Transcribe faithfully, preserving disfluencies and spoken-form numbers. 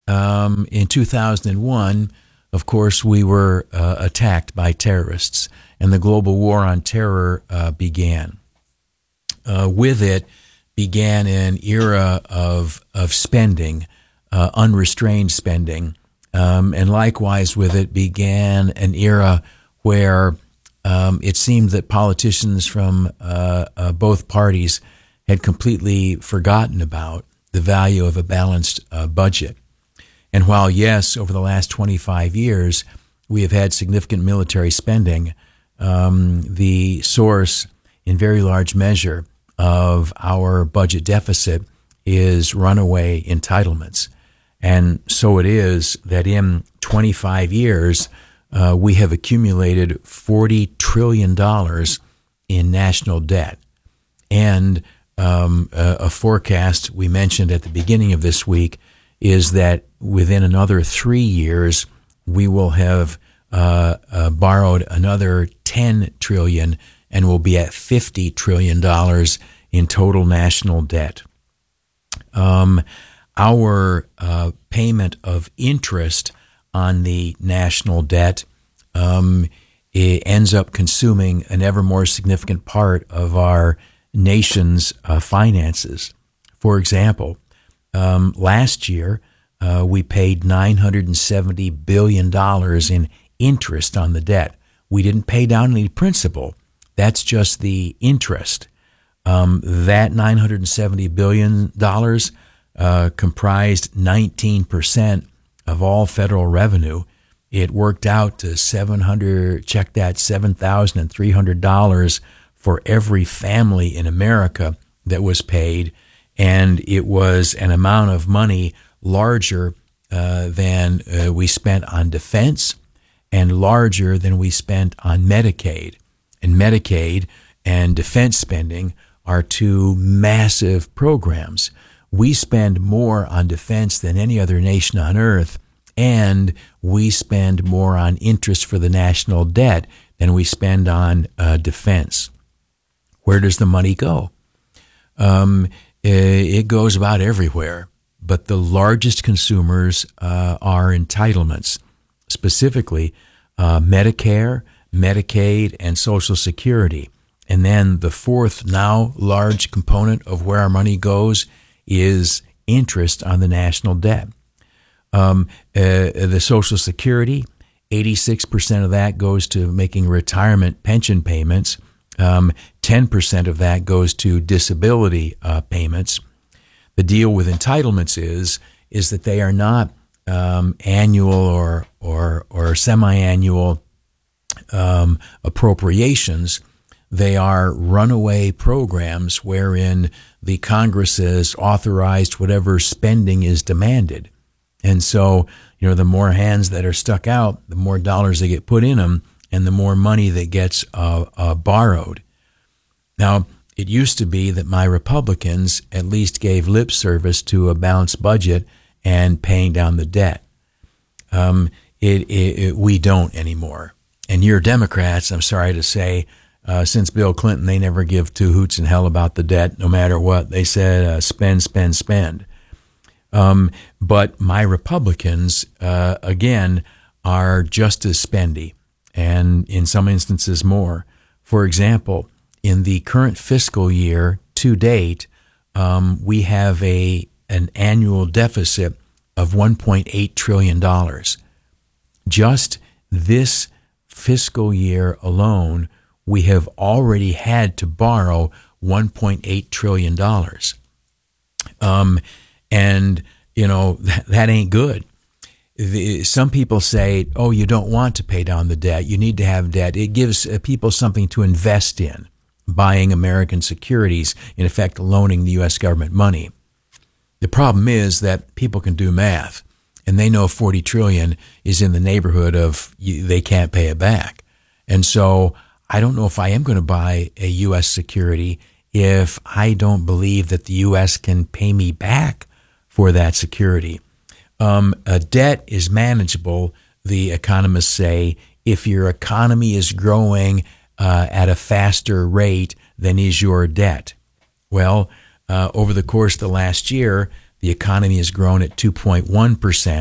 um, in two thousand one, of course, we were uh, attacked by terrorists, and the global war on terror uh, began. Uh, with it began an era of of spending, uh, unrestrained spending, um, and likewise with it began an era where um, it seemed that politicians from uh, uh, both parties had completely forgotten about the value of a balanced uh, budget. And while, yes, over the last twenty-five years, we have had significant military spending, um, the source, in very large measure, of our budget deficit is runaway entitlements. And so it is that in twenty-five years, uh, we have accumulated forty trillion dollars in national debt. And um, a, a forecast we mentioned at the beginning of this week is that within another three years, we will have uh, uh, borrowed another ten trillion dollars and will be at fifty trillion dollars in total national debt. Um, our uh, payment of interest on the national debt um, it ends up consuming an ever more significant part of our nation's uh, finances. For example, um, last year uh, we paid nine hundred seventy billion dollars in interest on the debt. We didn't pay down any principal. That's just the interest. Um, that nine hundred seventy billion dollars uh, comprised nineteen percent of all federal revenue. It worked out to seven hundred, check that, seven thousand three hundred dollars for every family in America that was paid, and it was an amount of money larger uh, than uh, we spent on defense and larger than we spent on Medicaid. And Medicaid and defense spending are two massive programs. We spend more on defense than any other nation on earth, and we spend more on interest for the national debt than we spend on uh, defense. Where does the money go? Um, it goes about everywhere, but the largest consumers uh, are entitlements, specifically uh, Medicare, Medicaid, and Social Security. And then the fourth now large component of where our money goes is interest on the national debt. Um, uh, the Social Security, eighty-six percent of that goes to making retirement pension payments. Um, ten percent of that goes to disability uh, payments. The deal with entitlements is is that they are not um, annual or or or semi-annual um, appropriations. They are runaway programs wherein the Congress has authorized whatever spending is demanded. And so, you know, the more hands that are stuck out, the more dollars they get put in them, and the more money that gets uh, uh, borrowed. Now, it used to be that my Republicans at least gave lip service to a balanced budget and paying down the debt. Um, it, it, it, we don't anymore. And your Democrats, I'm sorry to say, uh, since Bill Clinton, they never give two hoots in hell about the debt, no matter what. They said, uh, spend, spend, spend. Um, but my Republicans, uh, again, are just as spendy, and in some instances more. For example, in the current fiscal year to date, um, we have a an annual deficit of one point eight trillion dollars. Just this fiscal year alone, we have already had to borrow one point eight trillion dollars. Um, and, you know, that, that ain't good. The, some people say, oh, you don't want to pay down the debt. You need to have debt. It gives uh, people something to invest in, buying American securities, in effect, loaning the U S government money. The problem is that people can do math, and they know forty trillion dollars is in the neighborhood of you, they can't pay it back. And so I don't know if I am going to buy a U S security if I don't believe that the U S can pay me back for that security. Um, a debt is manageable, the economists say, if your economy is growing uh, at a faster rate than is your debt. Well, uh, over the course of the last year, the economy has grown at two point one percent.